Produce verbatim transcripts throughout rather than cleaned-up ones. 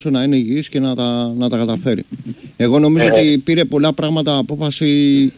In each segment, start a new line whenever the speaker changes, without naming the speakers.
να είναι υγιής και να τα, να τα καταφέρει. Εγώ νομίζω ε, ότι πήρε πολλά πράγματα απόφαση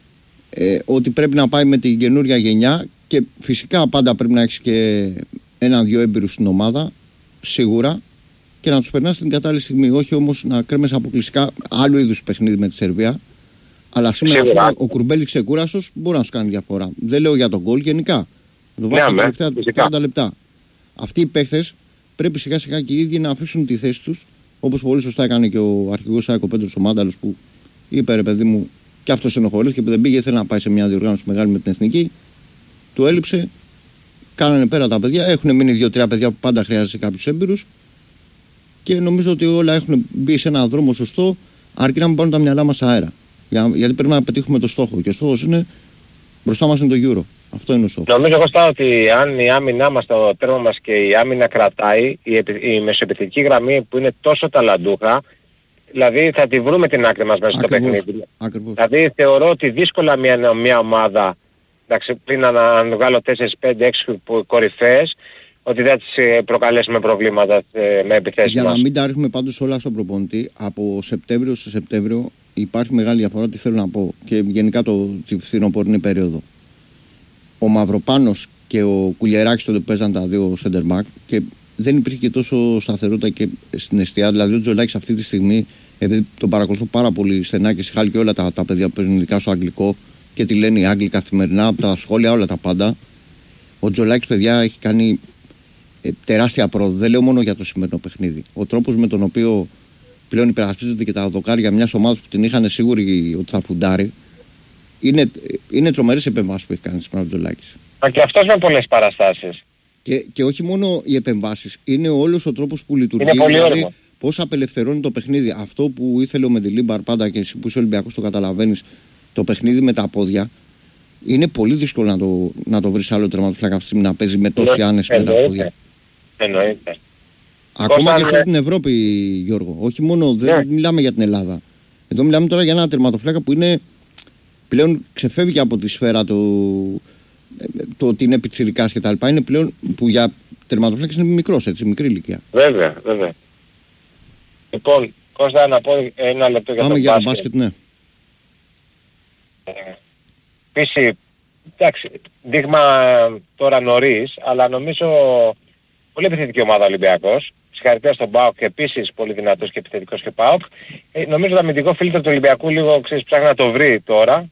ε, ότι πρέπει να πάει με την καινούρια γενιά και φυσικά πάντα πρέπει να έχει και έναν-δυο έμπειρους στην ομάδα, σίγουρα, και να τους περνάς στην κατάλληλη στιγμή. Όχι όμως να κρέμεσαι αποκλειστικά άλλου είδους παιχνίδι με τη Σερβία. Αλλά σήμερα πούμε, ο Κουρμπέλης ξεκούραστος μπορεί να σου κάνει διαφορά. Δεν λέω για τον γκολ, γενικά. Να το βάζει τα τελευταία τριάντα λεπτά. Αυτοί οι παίχτες πρέπει σιγά σιγά και οι ίδιοι να αφήσουν τη θέση τους. Όπως πολύ σωστά έκανε και ο αρχηγός Άικο Πέτρος ο Μάνταλος που είπε ρε παιδί μου, και αυτός ενοχωρήθηκε που δεν πήγε, ήθελε να πάει σε μια διοργάνωση μεγάλη με την εθνική. Του έλειψε. Κάνανε πέρα τα παιδιά. Έχουν μείνει δύο-τρία παιδιά που πάντα χρειάζεται κάποιους έμπειρους. Και νομίζω ότι όλα έχουν μπει σε έναν δρόμο σωστό, αρκεί να μην πάρουν τα μυαλά μας αέρα. Για, γιατί πρέπει να πετύχουμε το στόχο. Και ο στόχος είναι μπροστά μας είναι το Euro. Αυτό είναι ο στόχος.
Νομίζω Κώστα ότι αν η άμυνά μας, το τέρμα μας και η άμυνα κρατάει, η, η μεσοεπιθετική γραμμή που είναι τόσο ταλαντούχα, δηλαδή θα τη βρούμε την άκρη μας μέσα στο παιχνίδι.
Ακριβώς.
Δηλαδή θεωρώ ότι δύσκολα μια, μια ομάδα, εντάξει, πριν να, να βγάλω τέσσερα πέντε έξι κορυφαίες, ότι δεν τις προκαλέσουμε προβλήματα ε, με επιθέσεις
Για
μας.
να μην τα ρίχνουμε πάντως όλα στον προπονητή, από Σεπτέμβριο σε Σεπτέμβριο υπάρχει μεγάλη διαφορά, τι θέλω να πω, και γενικά το φθινοπορεινή περίοδο. Ο Μαυροπάνος και ο Κουλιεράκης τότε που παίζαν τα δύο center back και δεν υπήρχε και τόσο σταθερότητα και στην εστία. Δηλαδή ο Τζολάκης αυτή τη στιγμή, επειδή τον παρακολουθώ πάρα πολύ στενά και συγχάλει και όλα τα, τα παιδιά που παίζουν ειδικά στο αγγλικό και τι λένε οι Άγγλοι καθημερινά, από τα σχόλια, όλα τα πάντα. Ο Τζολάκης, παιδιά, έχει κάνει ε, τεράστια πρόοδο. Δεν λέω μόνο για το σημερινό παιχνίδι. Ο τρόπος με τον οποίο πλέον υπερασπίζονται και τα δοκάρια μιας ομάδας που την είχαν σίγουροι ότι θα φουντάρει. Είναι, είναι τρομερές επεμβάσεις που έχει κάνει σήμερα ο Τζολάκης.
Μα και αυτός με πολλές παραστάσεις.
Και, και όχι μόνο οι επεμβάσεις, είναι όλος ο τρόπος που λειτουργεί.
Είναι πολύ
δηλαδή,
όριμο.
πώς απελευθερώνει το παιχνίδι. Αυτό που ήθελε ο Μεντιλίμπαρ πάντα και εσύ που είσαι Ολυμπιακός το καταλαβαίνεις, το παιχνίδι με τα πόδια. Είναι πολύ δύσκολο να το, να το βρεις άλλο τερματοφύλακα αυτή τη στιγμή να παίζει με τόση άνεση με τα πόδια.
Εννοείται.
Ακόμα και σε
είναι...
την Ευρώπη, Γιώργο. Όχι μόνο, δεν
ναι.
μιλάμε για την Ελλάδα. Εδώ μιλάμε τώρα για ένα τερματοφύλακα που είναι πλέον ξεφεύγει από τη σφαίρα του. Το ότι είναι πιτσιρικάς και τα λοιπά, είναι πλέον που για τερματοφύλακας είναι μικρός, έτσι, μικρή ηλικία.
Βέβαια, βέβαια. Λοιπόν, Κώστα, να πω ένα λεπτό για
Πάμε
το
για
μπάσκετ.
το μπάσκετ, ναι.
Επίσης, εντάξει, δείγμα τώρα νωρίς, αλλά νομίζω πολύ επιθετική ομάδα Ολυμπιακός. Συγχαρητήρια στον ΠΑΟΚ και επίσης πολύ δυνατός και επιθετικός και ΠΑΟΚ. Ε, νομίζω το αμυντικό φίλτρο του Ολυμπιακού λίγο ξέρεις, ψάχνει να το βρει τώρα.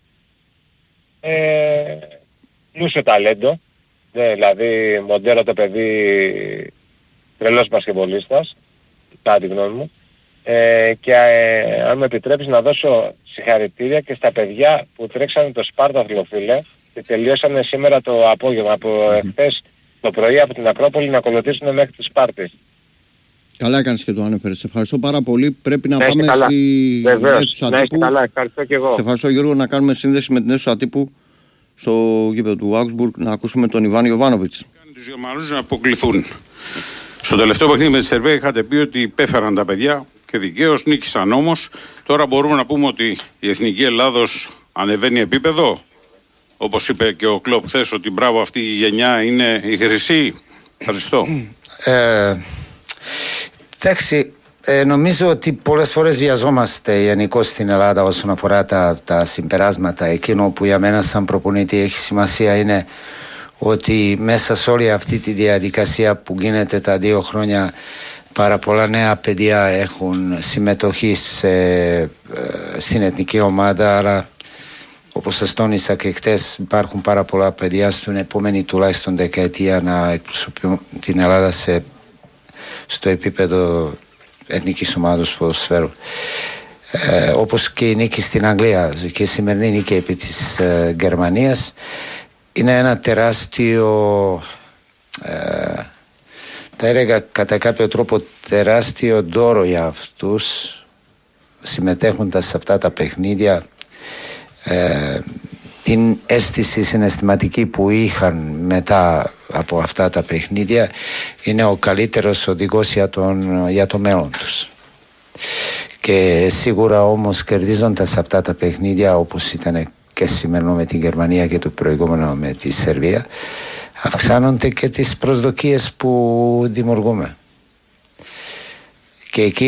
Ε, Λούσιο ταλέντο, ναι, δηλαδή μοντέλο το παιδί τρελός μπασκετμπολίστας, κατά τη γνώμη μου. Ε, και ε, αν με επιτρέπεις να δώσω συγχαρητήρια και στα παιδιά που τρέξανε το Σπάρταθλο, φίλε, και τελειώσανε σήμερα το απόγευμα, από mm-hmm. χθες το πρωί από την Ακρόπολη να ακολουθήσουν μέχρι τη Σπάρτη.
Καλά έκανες και το ανέφερες. Σε ευχαριστώ πάρα πολύ. Πρέπει να,
να
πάμε
καλά.
στη αίθουσα τύπου.
Καλά, ευχαριστώ και εγώ.
Σε ευχαριστώ, Γιώργο, να κάνουμε σύνδεση με την αίθουσα τύπου στο γήπεδο του Augsburg να ακούσουμε τον Ιβάν Ιωβάνοβιτς.
Κάνει τους Γερμανούς να αποκλειθούν. Στο τελευταίο παιχνίδι με τη Σερβία είχατε πει ότι υπέφεραν τα παιδιά και δικαίως νίκησαν, όμως τώρα μπορούμε να πούμε ότι η Εθνική Ελλάδος ανεβαίνει επίπεδο. Όπως είπε και ο Κλοπ χθες, ότι μπράβο, αυτή η γενιά είναι η χρυσή. Ευχαριστώ.
Ε, εντάξει, ε, νομίζω ότι πολλές φορές βιαζόμαστε γενικώς στην Ελλάδα όσον αφορά τα, τα συμπεράσματα. Εκείνο που για μένα σαν προπονητή έχει σημασία είναι ότι μέσα σε όλη αυτή τη διαδικασία που γίνεται τα δύο χρόνια πάρα πολλά νέα παιδιά έχουν συμμετοχή σε, ε, στην εθνική ομάδα, αλλά όπως σας τόνισα και χτες υπάρχουν πάρα πολλά παιδιά στην επόμενη τουλάχιστον δεκαετία να εκπροσωπούν την Ελλάδα σε, στο επίπεδο εθνικής ομάδος ποδοσφαίρου. Ε, όπως και η νίκη στην Αγγλία και η σημερινή νίκη επί της ε, Γερμανίας είναι ένα τεράστιο, ε, θα έλεγα κατά κάποιο τρόπο τεράστιο δώρο για αυτούς συμμετέχοντας σε αυτά τα παιχνίδια. Ε, την αίσθηση συναισθηματική που είχαν μετά από αυτά τα παιχνίδια είναι ο καλύτερος οδηγός για, τον, για το μέλλον τους. Και σίγουρα όμως κερδίζοντας αυτά τα παιχνίδια, όπως ήταν και σήμερα με την Γερμανία και το προηγούμενο με τη Σερβία, αυξάνονται και τις προσδοκίες που δημιουργούμε. και εκεί